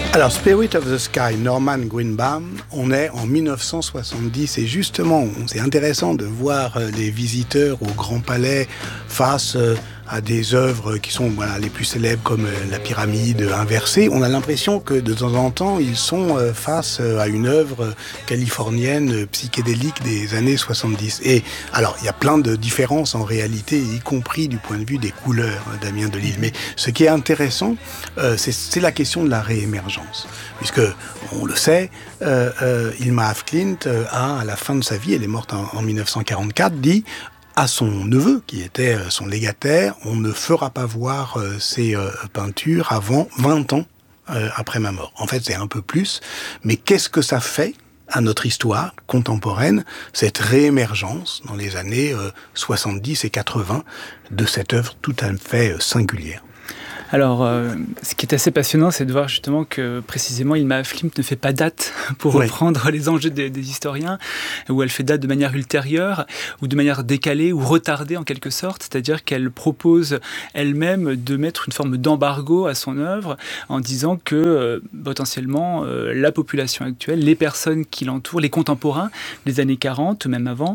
Alors, Spirit of the Sky, Norman Greenbaum, on est en 1970 et justement, c'est intéressant de voir les visiteurs au Grand Palais face à des œuvres qui sont les plus célèbres comme la pyramide inversée. On a l'impression que de temps en temps, ils sont face à une œuvre californienne psychédélique des années 70. Et alors, il y a plein de différences en réalité, y compris du point de vue des couleurs, Damien Delille. Mais ce qui est intéressant, c'est la question de la réémergence. Puisque, on le sait, Hilma af Klint a, à la fin de sa vie, elle est morte en 1944, dit à son neveu, qui était son légataire, on ne fera pas voir ces peintures avant 20 ans après ma mort. En fait, c'est un peu plus, mais qu'est-ce que ça fait à notre histoire contemporaine, cette réémergence dans les années 70 et 80 de cette œuvre tout à fait singulière? Alors, ce qui est assez passionnant, c'est de voir justement que précisément Hilma af Klint ne fait pas date pour reprendre les enjeux des historiens, où elle fait date de manière ultérieure, ou de manière décalée, ou retardée en quelque sorte, c'est-à-dire qu'elle propose elle-même de mettre une forme d'embargo à son œuvre en disant que potentiellement la population actuelle, les personnes qui l'entourent, les contemporains des années 40, même avant,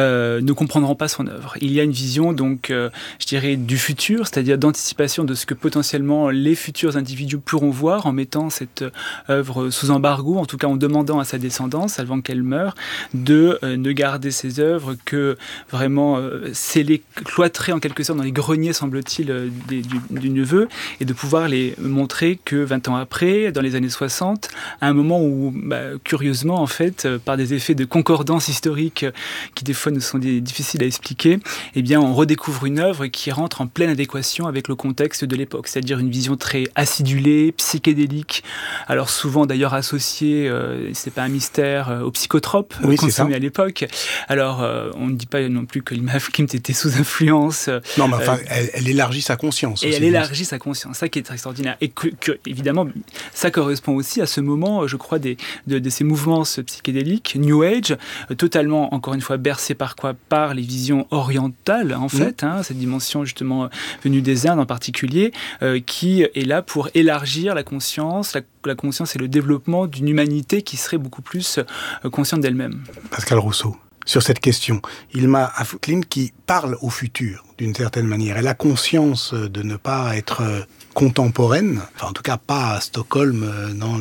ne comprendront pas son œuvre. Il y a une vision donc, je dirais, du futur, c'est-à-dire d'anticipation de ce que potentiellement les futurs individus pourront voir en mettant cette œuvre sous embargo, en tout cas en demandant à sa descendance, avant qu'elle meure, de ne garder ses œuvres que vraiment scellées, cloîtrées en quelque sorte dans les greniers, semble-t-il, du neveu, et de pouvoir les montrer que 20 ans après, dans les années 60, à un moment où, curieusement, en fait, par des effets de concordance historique qui des fois nous sont difficiles à expliquer, eh bien, on redécouvre une œuvre qui rentre en pleine adéquation avec le contexte de l'époque, c'est-à-dire une vision très acidulée, psychédélique, alors souvent d'ailleurs associée, c'est pas un mystère, aux psychotropes consommés à l'époque. Alors, on ne dit pas non plus que Hilma af Klint était sous influence. Non, mais enfin, elle élargit sa conscience. Et elle élargit sa conscience, ça qui est très extraordinaire. Et évidemment, ça correspond aussi à ce moment, je crois, de ces mouvements psychédéliques, New Age, totalement, encore une fois, bercés par quoi? Par les visions orientales, en fait, cette dimension justement venue des Indes en particulier, qui est là pour élargir la conscience. La conscience et le développement d'une humanité qui serait beaucoup plus consciente d'elle-même. Pascal Rousseau, sur cette question, Hilma af Klint qui parle au futur d'une certaine manière. Elle a conscience de ne pas être contemporaine, enfin en tout cas pas à Stockholm dans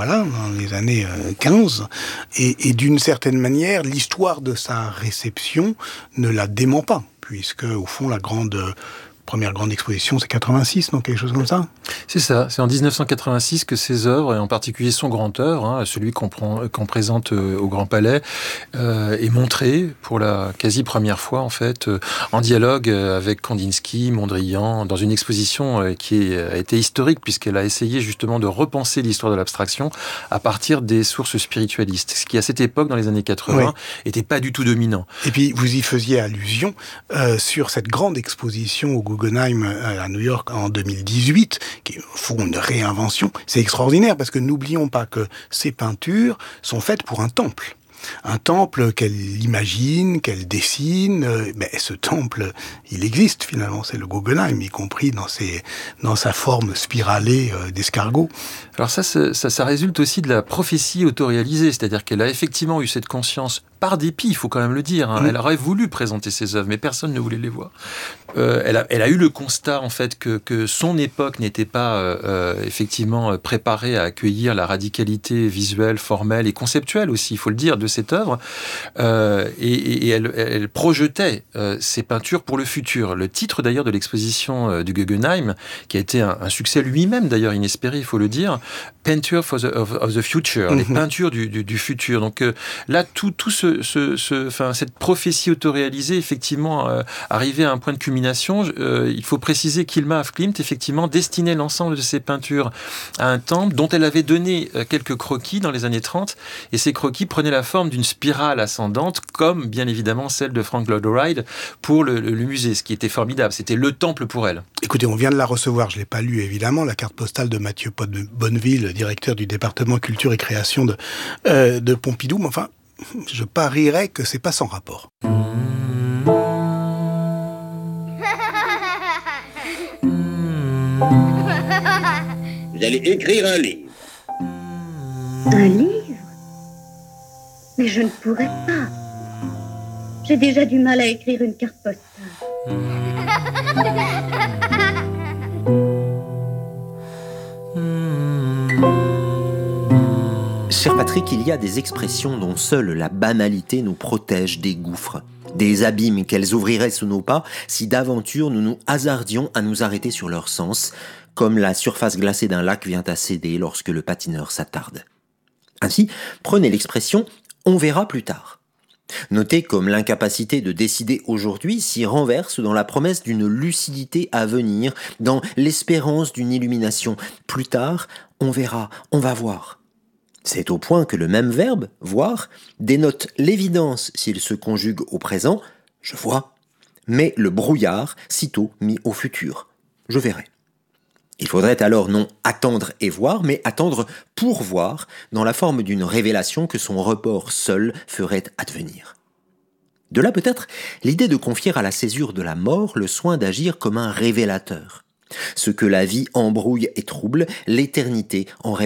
les années 15, et d'une certaine manière, l'histoire de sa réception ne la dément pas, puisque au fond la première grande exposition, c'est 86, non? Quelque chose comme ça? C'est ça. C'est en 1986 que ses œuvres, et en particulier son grand œuvre, celui qu'on présente au Grand Palais, est montré pour la quasi première fois, en fait, en dialogue avec Kandinsky, Mondrian, dans une exposition qui a été historique, puisqu'elle a essayé justement de repenser l'histoire de l'abstraction à partir des sources spiritualistes, ce qui, à cette époque, dans les années 80, était pas du tout dominant. Et puis, vous y faisiez allusion sur cette grande exposition au Guggenheim à New York en 2018, qui font une réinvention. C'est extraordinaire parce que n'oublions pas que ces peintures sont faites pour un temple. Un temple qu'elle imagine, qu'elle dessine, mais ce temple, il existe finalement, c'est le Guggenheim, y compris dans sa forme spiralée d'escargot. Alors ça résulte aussi de la prophétie autoréalisée, c'est-à-dire qu'elle a effectivement eu cette conscience, par dépit, il faut quand même le dire, elle aurait voulu présenter ses œuvres, mais personne ne voulait les voir. Elle a eu le constat, en fait, que son époque n'était pas effectivement préparée à accueillir la radicalité visuelle, formelle et conceptuelle aussi, il faut le dire, de cette œuvre, et elle projetait ses peintures pour le futur. Le titre d'ailleurs de l'exposition du Guggenheim, qui a été un succès lui-même d'ailleurs inespéré, il faut le dire, Painture of the Future, les peintures du futur. Donc là, tout cette prophétie autoréalisée, effectivement, arrivait à un point de culmination. Il faut préciser qu'Hilma af Klint, effectivement, destinait l'ensemble de ses peintures à un temple dont elle avait donné quelques croquis dans les années 30, et ces croquis prenaient la forme d'une spirale ascendante, comme bien évidemment celle de Frank Lloyd Wright pour le musée, ce qui était formidable. C'était le temple pour elle. Écoutez, on vient de la recevoir, je ne l'ai pas lu évidemment, la carte postale de Mathieu Bonneville, directeur du département culture et création de Pompidou, mais enfin, je parierais que c'est pas sans rapport. Vous allez écrire un livre. Un livre? Mais je ne pourrais pas. J'ai déjà du mal à écrire une carte postale. Cher Patrick, il y a des expressions dont seule la banalité nous protège des gouffres, des abîmes qu'elles ouvriraient sous nos pas si d'aventure nous nous hasardions à nous arrêter sur leur sens, comme la surface glacée d'un lac vient à céder lorsque le patineur s'attarde. Ainsi, prenez l'expression « on verra plus tard ». Notez comme l'incapacité de décider aujourd'hui s'y renverse dans la promesse d'une lucidité à venir, dans l'espérance d'une illumination. Plus tard, on verra, on va voir. C'est au point que le même verbe, voir, dénote l'évidence s'il se conjugue au présent, je vois, mais le brouillard sitôt mis au futur, je verrai. Il faudrait alors non attendre et voir, mais attendre pour voir, dans la forme d'une révélation que son report seul ferait advenir. De là peut-être l'idée de confier à la césure de la mort le soin d'agir comme un révélateur. Ce que la vie embrouille et trouble, l'éternité en révèle.